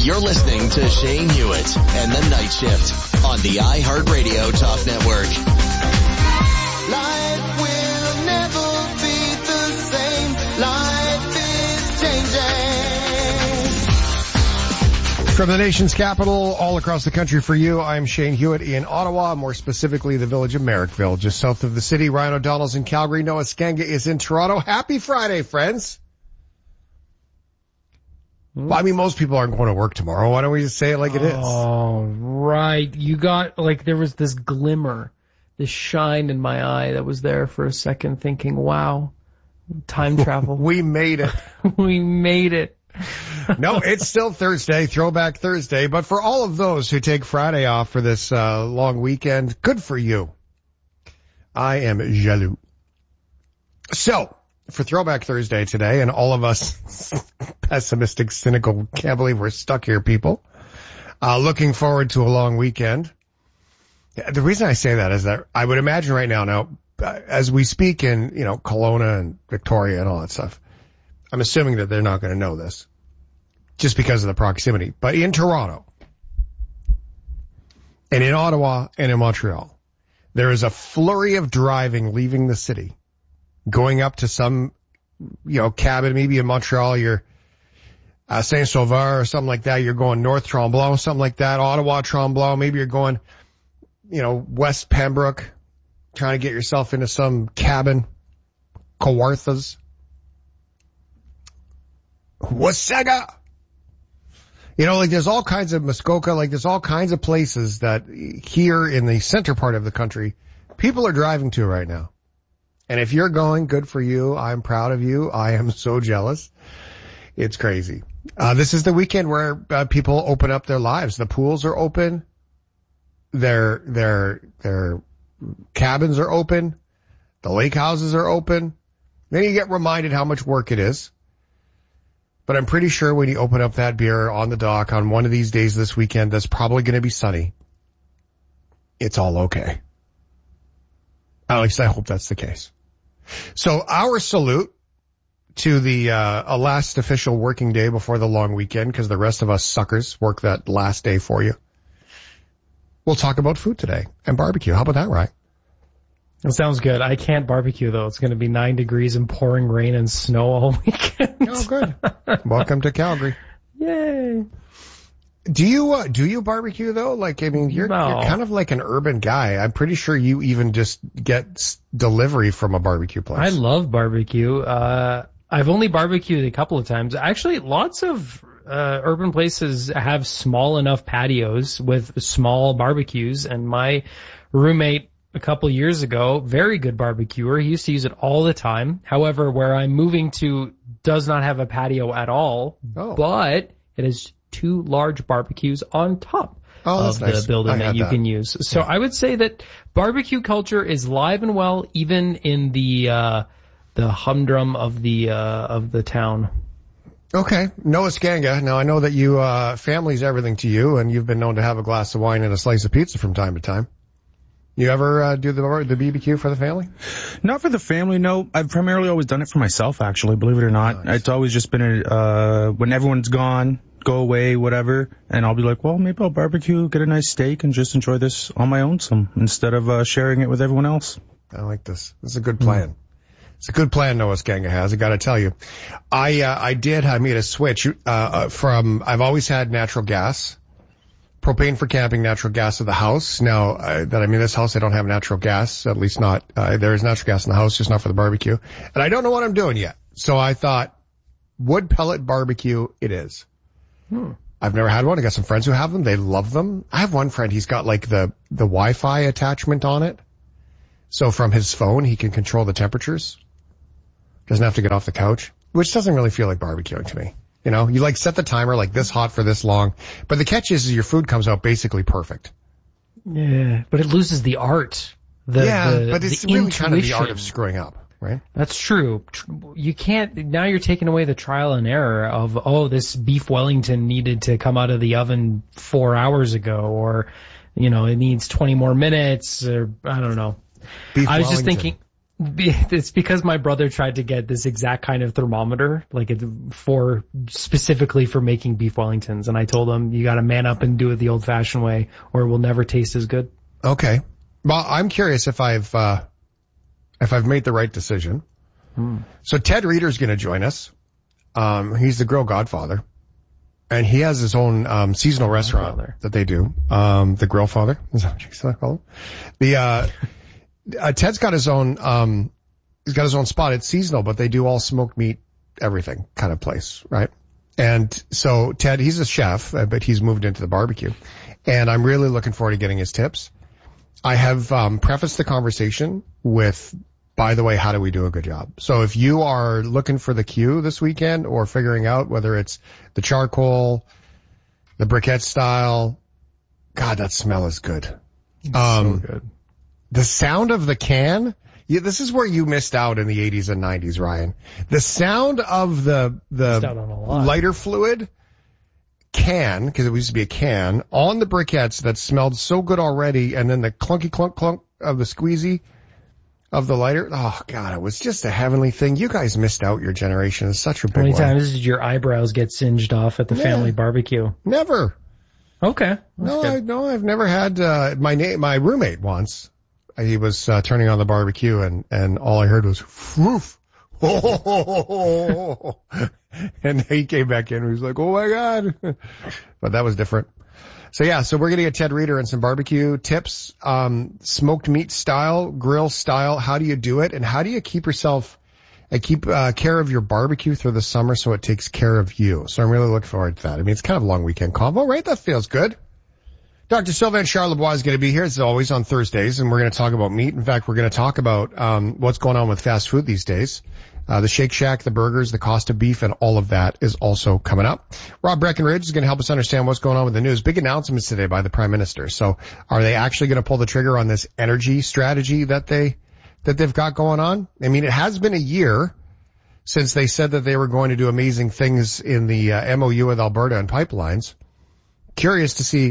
You're listening to Shane Hewitt and the Night Shift on the iHeartRadio Talk Network. Life will never be the same. Life is changing. From the nation's capital, all across the country for you, I'm Shane Hewitt in Ottawa, more specifically the village of Merrickville, just south of the city. Ryan O'Donnell's in Calgary. Noah Skanga is in Toronto. Happy Friday, friends. Well, I mean, most people aren't going to work tomorrow. Why don't we just say it like it is? Oh, right. You got, like, there was this glimmer, this shine in my eye that was there for a second thinking, wow, time travel. We made it. We made it. No, it's still Thursday, Throwback Thursday. But for all of those who take Friday off for this long weekend, good for you. I am jaloux. So, for Throwback Thursday today, and all of us pessimistic, cynical, can't believe we're stuck here people, looking forward to a long weekend. The reason I say that is that I would imagine right now, as we speak in, Kelowna and Victoria and all that stuff, I'm assuming that they're not going to know this just because of the proximity. But in Toronto and in Ottawa and in Montreal, there is a flurry of driving leaving the city, going up to some, cabin. Maybe in Montreal, you're Saint-Sauveur or something like that. You're going North Tremblant, something like that. Ottawa, Tremblant. Maybe you're going, West Pembroke, trying to get yourself into some cabin. Kawarthas. Wasaga. There's all kinds of Muskoka, there's all kinds of places that here in the center part of the country, people are driving to right now. And if you're going, good for you. I'm proud of you. I am so jealous. It's crazy. This is the weekend where people open up their lives. The pools are open. Their cabins are open. The lake houses are open. Then you get reminded how much work it is. But I'm pretty sure when you open up that beer on the dock on one of these days this weekend that's probably going to be sunny, it's all okay. At least I hope that's the case. So our salute to the last official working day before the long weekend, because the rest of us suckers work that last day for you. We'll talk about food today and barbecue. How about that, Ryan? That sounds good. I can't barbecue, though. It's going to be 9 degrees and pouring rain and snow all weekend. Oh, good. Welcome to Calgary. Yay. Do you barbecue, though? You're kind of like an urban guy. I'm pretty sure you even just get delivery from a barbecue place. I love barbecue. I've only barbecued a couple of times. Actually, lots of urban places have small enough patios with small barbecues, and my roommate a couple years ago, very good barbecuer. He used to use it all the time. However, where I'm moving to does not have a patio at all, but it has 2 large barbecues on top of the building that you can use. So I would say that barbecue culture is live and well, even in the humdrum of the town. Okay. Noah Skanga. Now I know that you, family's everything to you, and you've been known to have a glass of wine and a slice of pizza from time to time. You ever do the BBQ for the family? Not for the family, no. I've primarily always done it for myself, actually, believe it or not. Nice. It's always just been when everyone's gone, go away, whatever, and I'll be like, well, maybe I'll barbecue, get a nice steak, and just enjoy this on my own instead of sharing it with everyone else. I like this. This is a good plan. It's a good plan Noah Skanga has, I gotta tell you. I made a switch from, I've always had natural gas. Propane for camping, natural gas at the house. Now, that I'm in this house, I don't have natural gas, at least not, there is natural gas in the house, just not for the barbecue. And I don't know what I'm doing yet. So I thought, wood pellet barbecue it is. I've never had one. I got some friends who have them. They love them. I have one friend, he's got the Wi-Fi attachment on it. So from his phone, he can control the temperatures. Doesn't have to get off the couch, which doesn't really feel like barbecuing to me. You set the timer this hot for this long. But the catch is your food comes out basically perfect. Yeah, but it loses the art. But it's really kind of the art of screwing up, right? That's true. You can't, now you're taking away the trial and error of, this beef Wellington needed to come out of the oven 4 hours ago, or, it needs 20 more minutes, or I don't know. Beef I was Wellington. just thinking, It's because my brother tried to get this exact kind of thermometer, specifically for making beef Wellingtons. And I told him, you gotta man up and do it the old fashioned way or it will never taste as good. Okay. Well, I'm curious if I've made the right decision. So Ted Reeder's gonna join us. He's the Grill Godfather. And he has his own, seasonal restaurant that they do. The Grill Father. Is that what you call him? Ted's got his own, he's got his own spot. It's seasonal, but they do all smoked meat, everything kind of place, right? And so Ted, he's a chef, but he's moved into the barbecue. And I'm really looking forward to getting his tips. I have, prefaced the conversation with, by the way, how do we do a good job? So if you are looking for the cue this weekend or figuring out whether it's the charcoal, the briquette style, God, that smell is good. So good. The sound of the can, this is where you missed out in the 80s and 90s, Ryan. The sound of the lighter fluid can, because it used to be a can, on the briquettes that smelled so good already, and then the clunky clunk clunk of the squeezy of the lighter. Oh, God, it was just a heavenly thing. You guys missed out, your generation. It's such a big one. How many times did your eyebrows get singed off at the family barbecue? Never. Okay. I've never had, my roommate once. He was turning on the barbecue and all I heard was woof. Oh, and he came back in and he was like, oh my God. But that was different. So we're going to get Ted Reeder and some barbecue tips, smoked meat style, grill style. How do you do it? And how do you keep yourself and keep care of your barbecue through the summer so it takes care of you? So I'm really looking forward to that. I mean, it's kind of a long weekend combo, right? That feels good. Dr. Sylvain Charlebois is going to be here, as always, on Thursdays, and we're going to talk about meat. In fact, we're going to talk about what's going on with fast food these days. The Shake Shack, the burgers, the cost of beef, and all of that is also coming up. Rob Breckenridge is going to help us understand what's going on with the news. Big announcements today by the Prime Minister. So are they actually going to pull the trigger on this energy strategy that they've got going on? I mean, it has been a year since they said that they were going to do amazing things in the MOU with Alberta and pipelines. Curious to see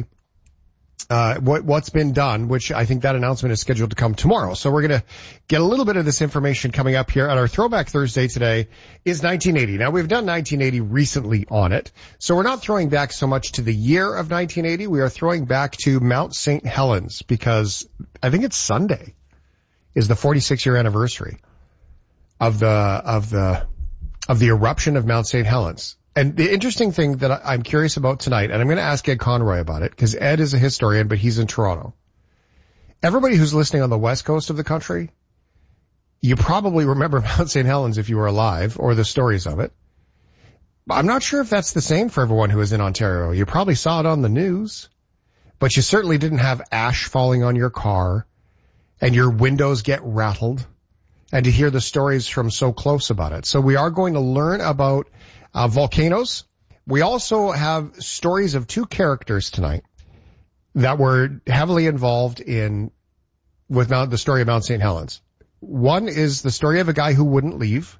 what's been done, which I think that announcement is scheduled to come tomorrow. So we're going to get a little bit of this information coming up here. And our Throwback Thursday today is 1980. Now, we've done 1980 recently on it, so we're not throwing back so much to the year of 1980. We are throwing back to Mount St. Helens, because I think it's Sunday is the 46-year anniversary of the eruption of Mount St. Helens. And the interesting thing that I'm curious about tonight, and I'm going to ask Ed Conroy about it, because Ed is a historian, but he's in Toronto. Everybody who's listening on the west coast of the country, you probably remember Mount St. Helens if you were alive, or the stories of it. I'm not sure if that's the same for everyone who is in Ontario. You probably saw it on the news, but you certainly didn't have ash falling on your car, and your windows get rattled, and to hear the stories from so close about it. So we are going to learn about volcanoes. We also have stories of two characters tonight that were heavily involved with the story of Mount St. Helens. One is the story of a guy who wouldn't leave.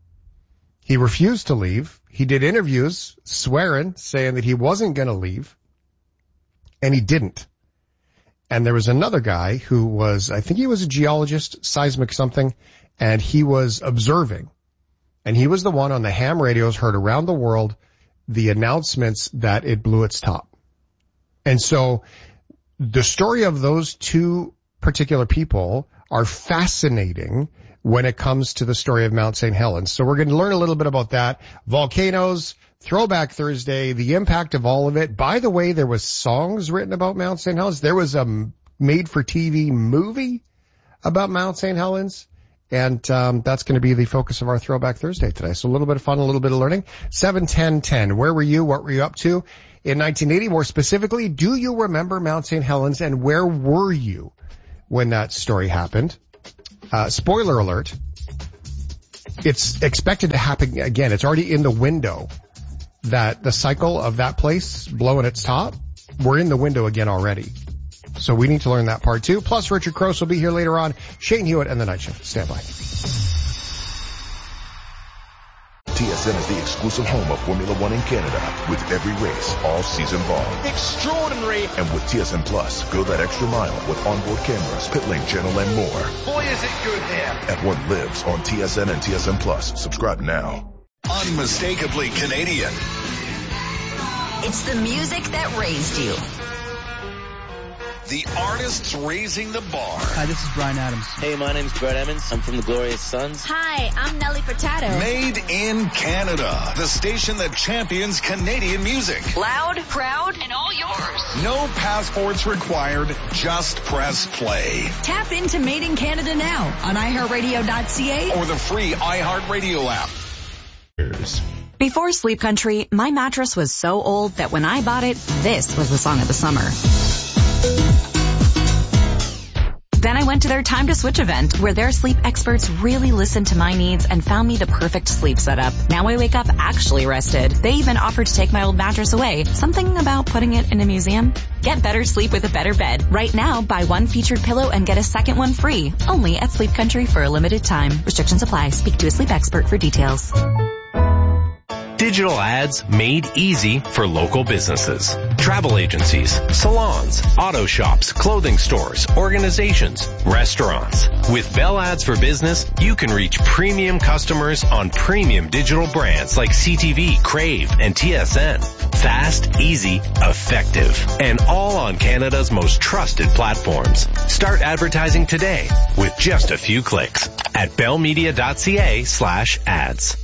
He refused to leave. He did interviews swearing, saying that he wasn't going to leave, and he didn't. And there was another guy who was, I think he was a geologist, seismic something, and he was observing. And he was the one on the ham radios heard around the world the announcements that it blew its top. And so the story of those two particular people are fascinating when it comes to the story of Mount St. Helens. So we're going to learn a little bit about that. Volcanoes, Throwback Thursday, the impact of all of it. By the way, there was songs written about Mount St. Helens. There was a made-for-TV movie about Mount St. Helens. And that's going to be the focus of our Throwback Thursday today. So a little bit of fun, a little bit of learning. 7-10-10. Where were you? What were you up to in 1980? More specifically, do you remember Mount St. Helens, and where were you when that story happened? Spoiler alert. It's expected to happen again. It's already in the window that the cycle of that place blowing its top, we're in the window again already. So we need to learn that part too. Plus, Richard Cross will be here later on. Shane Hewitt and the Night Shift. Stand by. TSN TSN is the exclusive home of Formula One in Canada, with every race all season long. Extraordinary. And with TSN Plus, go that extra mile with onboard cameras, pit lane channel, and more. Boy, is it good there. F1 lives on TSN and TSN Plus. Subscribe now. Unmistakably Canadian. It's the music that raised you. The artists raising the bar. Hi, this is Bryan Adams. Hey, my name's Brett Emmons. I'm from the Glorious Sons. Hi, I'm Nelly Furtado. Made in Canada. The station that champions Canadian music. Loud, proud, and all yours. No passports required. Just press play. Tap into Made in Canada now on iHeartRadio.ca or the free iHeartRadio app. Before Sleep Country, my mattress was so old that when I bought it, this was the song of the summer. Then I went to their Time to Switch event, where their sleep experts really listened to my needs and found me the perfect sleep setup. Now I wake up actually rested. They even offered to take my old mattress away. Something about putting it in a museum? Get better sleep with a better bed. Right now, buy one featured pillow and get a second one free. Only at Sleep Country for a limited time. Restrictions apply. Speak to a sleep expert for details. Digital ads made easy for local businesses. Travel agencies, salons, auto shops, clothing stores, organizations, restaurants. With Bell Ads for Business, you can reach premium customers on premium digital brands like CTV, Crave, and TSN. Fast, easy, effective, and all on Canada's most trusted platforms. Start advertising today with just a few clicks at bellmedia.ca/ads.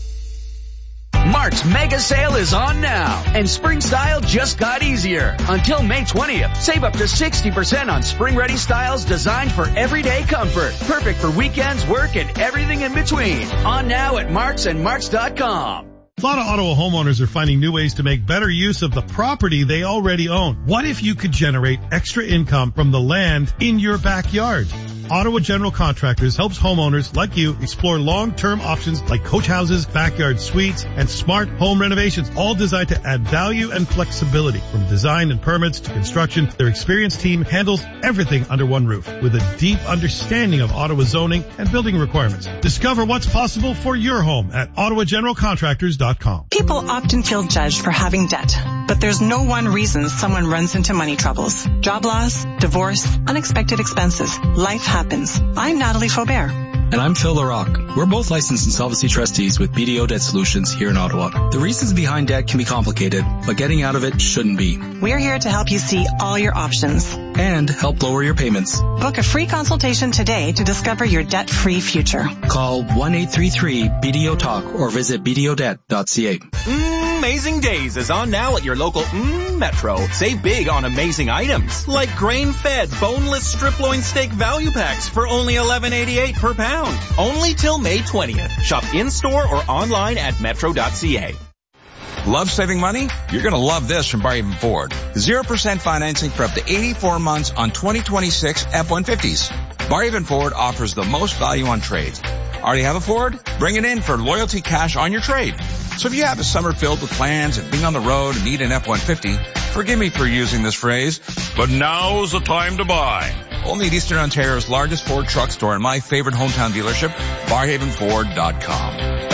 Mark's mega sale is on now, and spring style just got easier. Until May 20th, save up to 60% on spring-ready styles designed for everyday comfort. Perfect for weekends, work, and everything in between. On now at Marks and Marks.com. A lot of Ottawa homeowners are finding new ways to make better use of the property they already own. What if you could generate extra income from the land in your backyard? Ottawa General Contractors helps homeowners like you explore long-term options like coach houses, backyard suites, and smart home renovations, all designed to add value and flexibility. From design and permits to construction, their experienced team handles everything under one roof with a deep understanding of Ottawa zoning and building requirements. Discover what's possible for your home at OttawaGeneralContractors.com. People often feel judged for having debt, but there's no one reason someone runs into money troubles. Job loss, divorce, unexpected expenses. Life happens. I'm Natalie Faubert. And I'm Phil LaRock. We're both licensed insolvency trustees with BDO Debt Solutions here in Ottawa. The reasons behind debt can be complicated, but getting out of it shouldn't be. We're here to help you see all your options. And help lower your payments. Book a free consultation today to discover your debt-free future. Call 1-833-BDO-TALK or visit bdodebt.ca. Amazing Days is on now at your local Metro. Save big on amazing items like grain-fed boneless strip loin steak value packs for only $11.88 per pound. Only till May 20th. Shop in-store or online at metro.ca. Love saving money? You're going to love this from Barhaven Ford. 0% financing for up to 84 months on 2026 F-150s. Barhaven Ford offers the most value on trades. Already have a Ford? Bring it in for loyalty cash on your trade. So if you have a summer filled with plans and being on the road and need an F-150, forgive me for using this phrase, but now's the time to buy. Only at Eastern Ontario's largest Ford truck store and my favorite hometown dealership, BarhavenFord.com.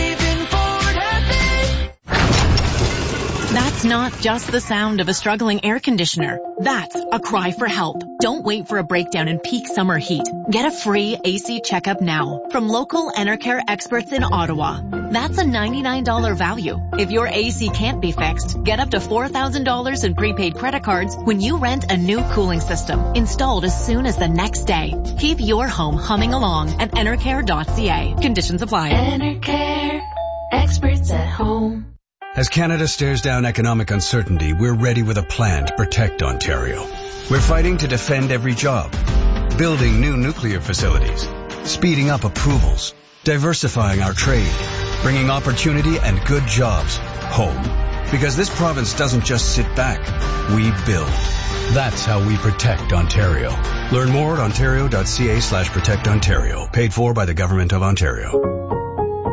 That's not just the sound of a struggling air conditioner. That's a cry for help. Don't wait for a breakdown in peak summer heat. Get a free AC checkup now from local Enercare experts in Ottawa. That's a $99 value. If your AC can't be fixed, get up to $4,000 in prepaid credit cards when you rent a new cooling system installed as soon as the next day. Keep your home humming along at enercare.ca. Conditions apply. Enercare. Experts at home. As Canada stares down economic uncertainty, we're ready with a plan to protect Ontario. We're fighting to defend every job, building new nuclear facilities, speeding up approvals, diversifying our trade, bringing opportunity and good jobs home. Because this province doesn't just sit back, we build. That's how we protect Ontario. Learn more at ontario.ca/protectontario. Paid for by the Government of Ontario.